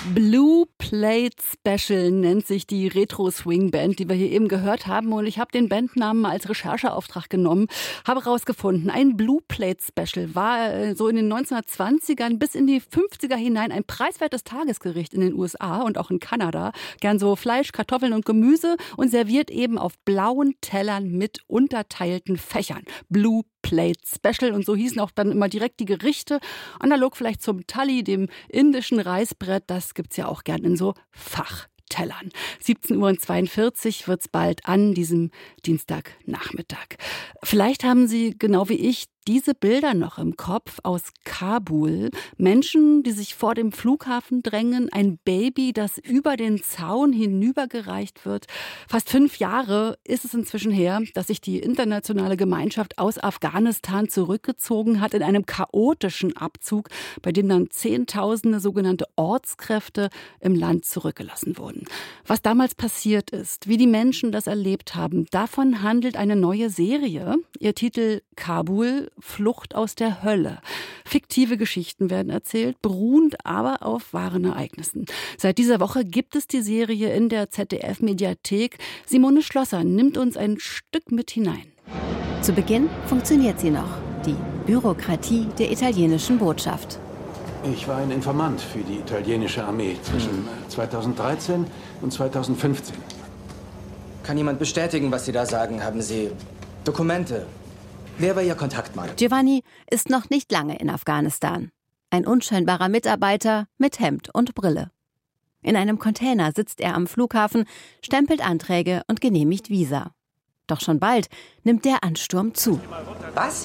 Blue Plate Special nennt sich die Retro-Swing-Band, die wir hier eben gehört haben. Und ich habe den Bandnamen als Rechercheauftrag genommen, habe herausgefunden, ein Blue Plate Special war so in den 1920ern bis in die 50er hinein ein preiswertes Tagesgericht in den USA und auch in Kanada. Gern so Fleisch, Kartoffeln und Gemüse und serviert eben auf blauen Tellern mit unterteilten Fächern. Blue Plate Special, und so hießen auch dann immer direkt die Gerichte. Analog vielleicht zum Thalli, dem indischen Reisbrett, das gibt's ja auch gern in so Fachtellern. 17:42 Uhr wird's bald an diesem Dienstagnachmittag. Vielleicht haben Sie, genau wie ich, diese Bilder noch im Kopf aus Kabul. Menschen, die sich vor dem Flughafen drängen, ein Baby, das über den Zaun hinübergereicht wird. Fast 5 Jahre ist es inzwischen her, dass sich die internationale Gemeinschaft aus Afghanistan zurückgezogen hat in einem chaotischen Abzug, bei dem dann Zehntausende sogenannte Ortskräfte im Land zurückgelassen wurden. Was damals passiert ist, wie die Menschen das erlebt haben, davon handelt eine neue Serie. Ihr Titel Kabul, Flucht aus der Hölle. Fiktive Geschichten werden erzählt, beruhend aber auf wahren Ereignissen. Seit dieser Woche gibt es die Serie in der ZDF-Mediathek. Simone Schlosser nimmt uns ein Stück mit hinein. Zu Beginn funktioniert sie noch, die Bürokratie der italienischen Botschaft. Ich war ein Informant für die italienische Armee zwischen 2013 und 2015. Kann jemand bestätigen, was Sie da sagen? Haben Sie Dokumente? Wer war Ihr Kontaktmann? Giovanni ist noch nicht lange in Afghanistan. Ein unscheinbarer Mitarbeiter mit Hemd und Brille. In einem Container sitzt er am Flughafen, stempelt Anträge und genehmigt Visa. Doch schon bald nimmt der Ansturm zu. Was?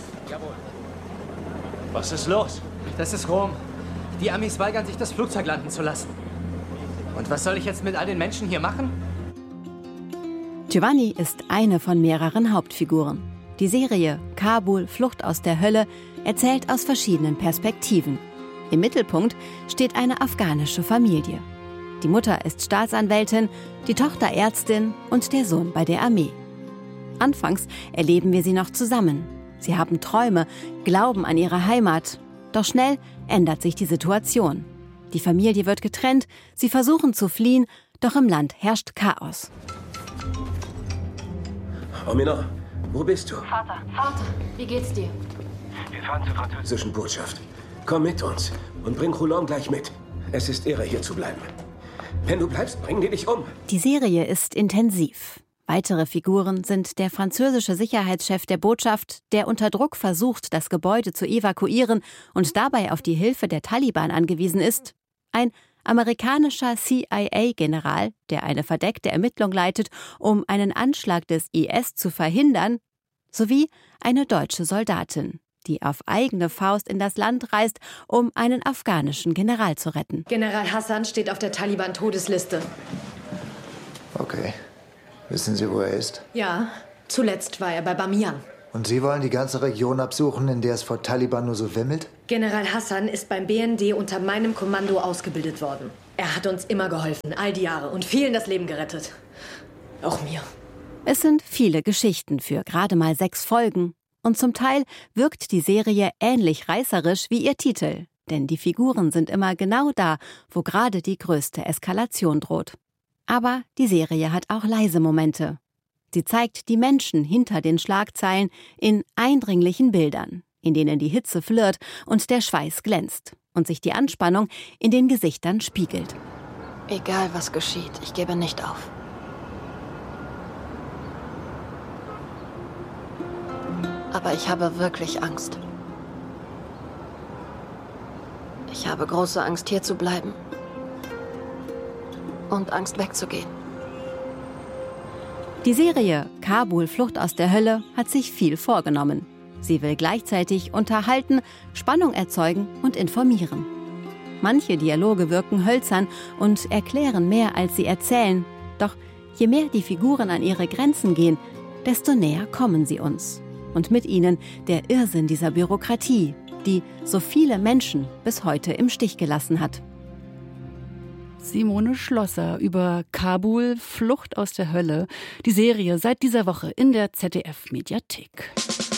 Was ist los? Das ist Rom. Die Amis weigern sich, das Flugzeug landen zu lassen. Und was soll ich jetzt mit all den Menschen hier machen? Giovanni ist eine von mehreren Hauptfiguren. Die Serie Kabul, Flucht aus der Hölle erzählt aus verschiedenen Perspektiven. Im Mittelpunkt steht eine afghanische Familie. Die Mutter ist Staatsanwältin, die Tochter Ärztin und der Sohn bei der Armee. Anfangs erleben wir sie noch zusammen. Sie haben Träume, glauben an ihre Heimat. Doch schnell ändert sich die Situation. Die Familie wird getrennt, sie versuchen zu fliehen, doch im Land herrscht Chaos. Amina, wo bist du? Vater, wie geht's dir? Wir fahren zur französischen Botschaft. Komm mit uns und bring Roland gleich mit. Es ist irre, hier zu bleiben. Wenn du bleibst, bringen die dich um. Die Serie ist intensiv. Weitere Figuren sind der französische Sicherheitschef der Botschaft, der unter Druck versucht, das Gebäude zu evakuieren und dabei auf die Hilfe der Taliban angewiesen ist. Ein amerikanischer CIA-General, der eine verdeckte Ermittlung leitet, um einen Anschlag des IS zu verhindern, sowie eine deutsche Soldatin, die auf eigene Faust in das Land reist, um einen afghanischen General zu retten. General Hassan steht auf der Taliban-Todesliste. Okay. Wissen Sie, wo er ist? Ja, zuletzt war er bei Bamiyan. Und Sie wollen die ganze Region absuchen, in der es vor Taliban nur so wimmelt? General Hassan ist beim BND unter meinem Kommando ausgebildet worden. Er hat uns immer geholfen, all die Jahre, und vielen das Leben gerettet. Auch mir. Es sind viele Geschichten für gerade mal 6 Folgen. Und zum Teil wirkt die Serie ähnlich reißerisch wie ihr Titel. Denn die Figuren sind immer genau da, wo gerade die größte Eskalation droht. Aber die Serie hat auch leise Momente. Sie zeigt die Menschen hinter den Schlagzeilen in eindringlichen Bildern, in denen die Hitze flirrt und der Schweiß glänzt und sich die Anspannung in den Gesichtern spiegelt. Egal was geschieht, ich gebe nicht auf. Aber ich habe wirklich Angst. Ich habe große Angst, hier zu bleiben. Und Angst wegzugehen. Die Serie Kabul, Flucht aus der Hölle hat sich viel vorgenommen. Sie will gleichzeitig unterhalten, Spannung erzeugen und informieren. Manche Dialoge wirken hölzern und erklären mehr, als sie erzählen. Doch je mehr die Figuren an ihre Grenzen gehen, desto näher kommen sie uns. Und mit ihnen der Irrsinn dieser Bürokratie, die so viele Menschen bis heute im Stich gelassen hat. Simone Schlosser über Kabul, Flucht aus der Hölle. Die Serie seit dieser Woche in der ZDF-Mediathek.